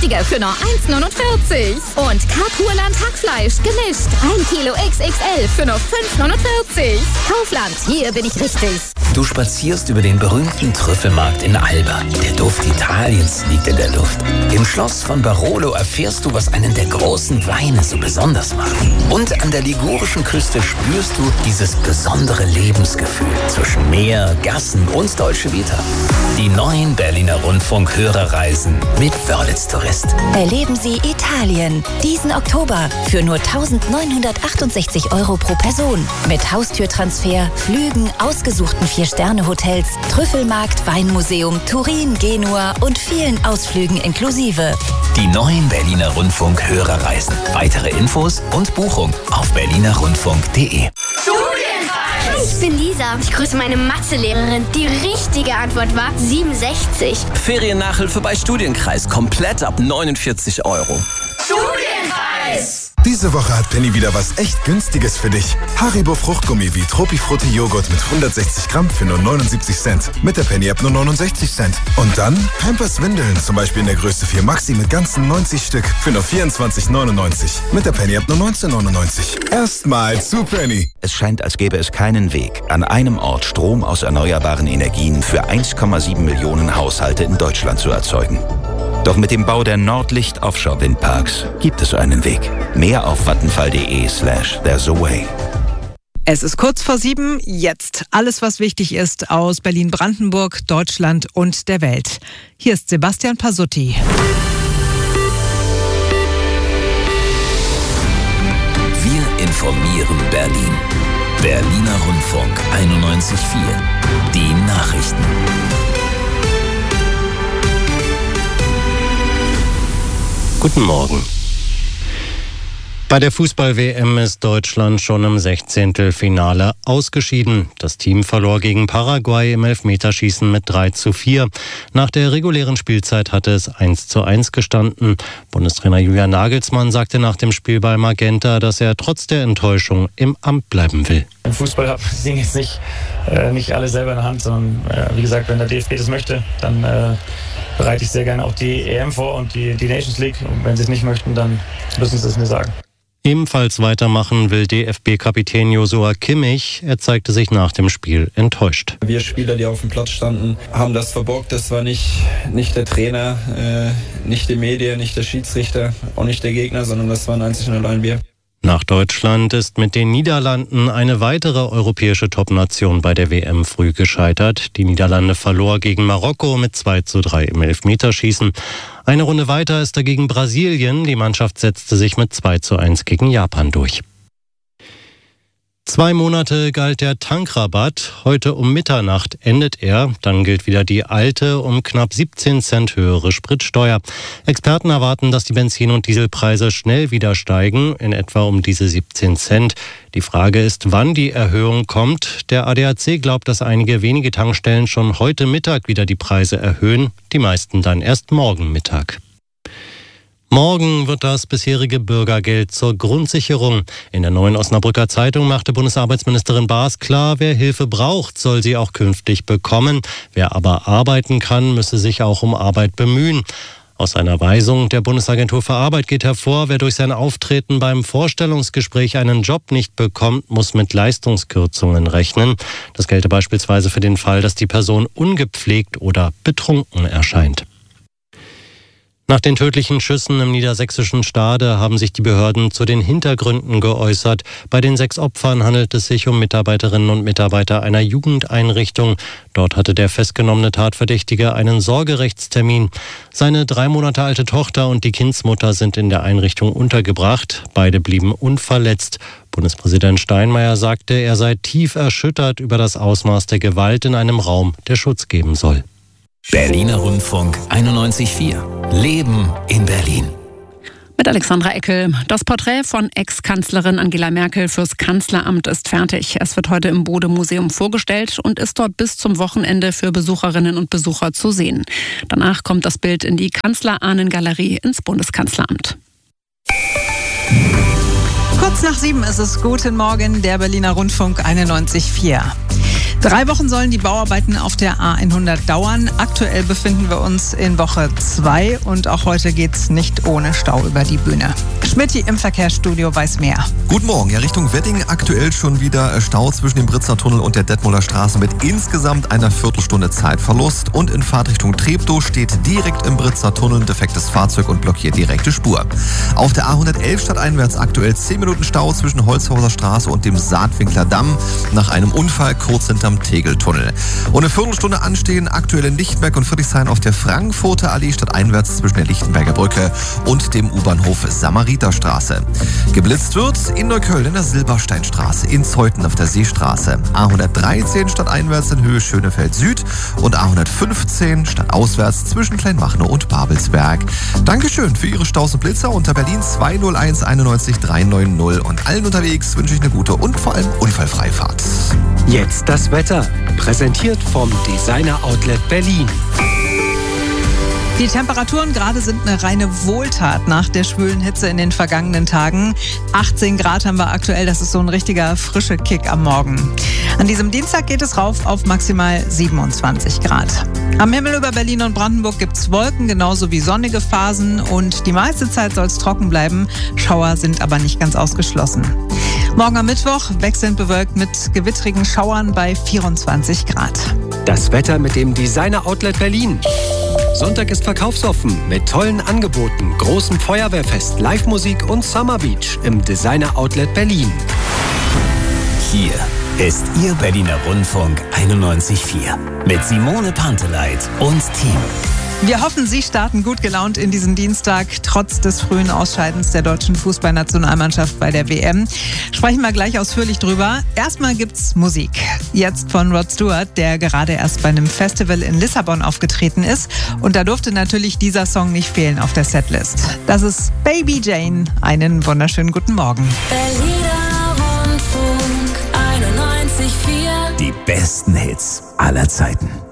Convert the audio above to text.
günstiger für nur 1,49. Und Carpurland Hackfleisch gemischt. 1 Kilo XXL für nur 5,49. Kaufland, hier bin ich richtig. Du spazierst über den berühmten Trüffelmarkt in Alba. Der Duft Italiens liegt in der Luft. Im Schloss von Barolo erfährst du, was einen der großen Weine so besonders macht. Und an der ligurischen Küste spürst du dieses besondere Lebensgefühl zwischen Meer, Gassen und Dolce Vita. Die neuen Berliner Rundfunk-Hörerreisen mit Wörlitz Tourist. Erleben Sie Italien diesen Oktober für nur 1.968 € pro Person. Mit Haustürtransfer, Flügen, ausgesuchten 4-Sterne-Hotels, Trüffelmarkt, Weinmuseum, Turin, Genua und vielen Ausflügen inklusive. Die neuen Berliner Rundfunk-Hörerreisen. Weitere Infos und Buchung auf berlinerrundfunk.de. Ich bin Lisa. Ich grüße meine Mathelehrerin. Die richtige Antwort war 67. Feriennachhilfe bei Studienkreis. Komplett ab 49 €. Studienkreis! Diese Woche hat Penny wieder was echt Günstiges für dich. Haribo Fruchtgummi wie Tropifrutti Joghurt mit 160 Gramm für nur 79 Cent. Mit der Penny App nur 69 Cent. Und dann Pampers Windeln, zum Beispiel in der Größe 4 Maxi mit ganzen 90 Stück für nur 24,99. Mit der Penny App nur 19,99. Erstmal zu Penny. Es scheint, als gäbe es keinen Weg, an einem Ort Strom aus erneuerbaren Energien für 1,7 Millionen Haushalte in Deutschland zu erzeugen. Doch mit dem Bau der Nordlicht Offshore Windparks gibt es einen Weg. Mehr auf vattenfall.de/there's a way. Es ist kurz vor 7, jetzt alles, was wichtig ist aus Berlin-Brandenburg, Deutschland und der Welt. Hier ist Sebastian Pasutti. Wir informieren Berlin. Berliner Rundfunk 91,4. Die Nachrichten. Guten Morgen. Bei der Fußball-WM ist Deutschland schon im 16. Finale ausgeschieden. Das Team verlor gegen Paraguay im Elfmeterschießen mit 3:4. Nach der regulären Spielzeit hatte es 1:1 gestanden. Bundestrainer Julian Nagelsmann sagte nach dem Spiel bei Magenta, dass er trotz der Enttäuschung im Amt bleiben will. Im Fußball haben die Dinge jetzt nicht alle selber in der Hand, sondern wie gesagt, wenn der DFB das möchte, dann bereite ich sehr gerne auch die EM vor und die Nations League. Und wenn sie es nicht möchten, dann müssen sie es mir sagen. Ebenfalls weitermachen will DFB-Kapitän Joshua Kimmich. Er zeigte sich nach dem Spiel enttäuscht. Wir Spieler, die auf dem Platz standen, haben das verbockt. Das war nicht der Trainer, nicht die Medien, nicht der Schiedsrichter, auch nicht der Gegner, sondern das waren einzig und allein wir. Nach Deutschland ist mit den Niederlanden eine weitere europäische Topnation bei der WM früh gescheitert. Die Niederlande verlor gegen Marokko mit 2:3 im Elfmeterschießen. Eine Runde weiter ist dagegen Brasilien. Die Mannschaft setzte sich mit 2:1 gegen Japan durch. 2 Monate galt der Tankrabatt. Heute um Mitternacht endet er. Dann gilt wieder die alte, um knapp 17 Cent höhere Spritsteuer. Experten erwarten, dass die Benzin- und Dieselpreise schnell wieder steigen, in etwa um diese 17 Cent. Die Frage ist, wann die Erhöhung kommt. Der ADAC glaubt, dass einige wenige Tankstellen schon heute Mittag wieder die Preise erhöhen, die meisten dann erst morgen Mittag. Morgen wird das bisherige Bürgergeld zur Grundsicherung. In der Neuen Osnabrücker Zeitung machte Bundesarbeitsministerin Baas klar, wer Hilfe braucht, soll sie auch künftig bekommen. Wer aber arbeiten kann, müsse sich auch um Arbeit bemühen. Aus einer Weisung der Bundesagentur für Arbeit geht hervor, wer durch sein Auftreten beim Vorstellungsgespräch einen Job nicht bekommt, muss mit Leistungskürzungen rechnen. Das gelte beispielsweise für den Fall, dass die Person ungepflegt oder betrunken erscheint. Nach den tödlichen Schüssen im niedersächsischen Stade haben sich die Behörden zu den Hintergründen geäußert. Bei den 6 Opfern handelt es sich um Mitarbeiterinnen und Mitarbeiter einer Jugendeinrichtung. Dort hatte der festgenommene Tatverdächtige einen Sorgerechtstermin. Seine 3 Monate alte Tochter und die Kindsmutter sind in der Einrichtung untergebracht. Beide blieben unverletzt. Bundespräsident Steinmeier sagte, er sei tief erschüttert über das Ausmaß der Gewalt in einem Raum, der Schutz geben soll. Berliner Rundfunk 91,4. Leben in Berlin. Mit Alexandra Eckel. Das Porträt von Ex-Kanzlerin Angela Merkel fürs Kanzleramt ist fertig. Es wird heute im Bode-Museum vorgestellt und ist dort bis zum Wochenende für Besucherinnen und Besucher zu sehen. Danach kommt das Bild in die Kanzlerahnengalerie ins Bundeskanzleramt. Kurz nach 7 ist es. Guten Morgen, der Berliner Rundfunk 91,4. 3 Wochen sollen die Bauarbeiten auf der A100 dauern. Aktuell befinden wir uns in Woche 2 und auch heute geht's nicht ohne Stau über die Bühne. Schmidti im Verkehrsstudio weiß mehr. Guten Morgen. Ja, Richtung Wedding aktuell schon wieder Stau zwischen dem Britzner Tunnel und der Detmolder Straße mit insgesamt einer Viertelstunde Zeitverlust. Und in Fahrtrichtung Treptow steht direkt im Britzner Tunnel ein defektes Fahrzeug und blockiert direkte Spur. Auf der A111 stadteinwärts aktuell 10 Minuten Stau zwischen Holzhauser Straße und dem Saatwinkler Damm nach einem Unfall kurz hinterm Tegeltunnel. Und eine Viertelstunde anstehen aktuell in Lichtenberg und Friedrichshain auf der Frankfurter Allee stadteinwärts zwischen der Lichtenberger Brücke und dem U-Bahnhof Samariterstraße. Geblitzt wird in Neukölln in der Silbersteinstraße, in Zeuthen auf der Seestraße, A113 stadteinwärts in Höhe Schönefeld Süd und A115 stadtauswärts zwischen Kleinmachnow und Babelsberg. Dankeschön für Ihre Staus und Blitzer unter Berlin 201 91 390 und allen unterwegs wünsche ich eine gute und vor allem unfallfreie Fahrt. Jetzt das Wetter, präsentiert vom Designer Outlet Berlin. Die Temperaturen gerade sind eine reine Wohltat nach der schwülen Hitze in den vergangenen Tagen. 18 Grad haben wir aktuell, das ist so ein richtiger frischer Kick am Morgen. An diesem Dienstag geht es rauf auf maximal 27 Grad. Am Himmel über Berlin und Brandenburg gibt es Wolken, genauso wie sonnige Phasen und die meiste Zeit soll es trocken bleiben. Schauer sind aber nicht ganz ausgeschlossen. Morgen am Mittwoch wechselnd bewölkt mit gewittrigen Schauern bei 24 Grad. Das Wetter mit dem Designer Outlet Berlin. Sonntag ist verkaufsoffen mit tollen Angeboten, großem Feuerwehrfest, Live-Musik und Summer Beach im Designer Outlet Berlin. Hier ist Ihr Berliner Rundfunk 91.4 mit Simone Panteleit und Team. Wir hoffen, Sie starten gut gelaunt in diesen Dienstag, trotz des frühen Ausscheidens der deutschen Fußballnationalmannschaft bei der WM. Sprechen wir gleich ausführlich drüber. Erstmal gibt's Musik. Jetzt von Rod Stewart, der gerade erst bei einem Festival in Lissabon aufgetreten ist. Und da durfte natürlich dieser Song nicht fehlen auf der Setlist. Das ist Baby Jane. Einen wunderschönen guten Morgen. Berliner Rundfunk 91.4. Die besten Hits aller Zeiten.